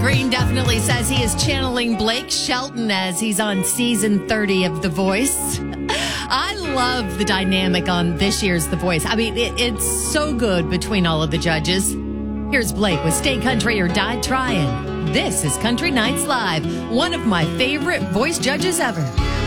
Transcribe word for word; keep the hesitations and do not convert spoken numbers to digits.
Green definitely says he is channeling Blake Shelton as he's on season thirty of The Voice. I love the dynamic on this year's The Voice. I mean, it, it's so good between all of the judges. Here's Blake with Stay Country or Die Trying. This is Country Nights Live, one of my favorite voice judges ever.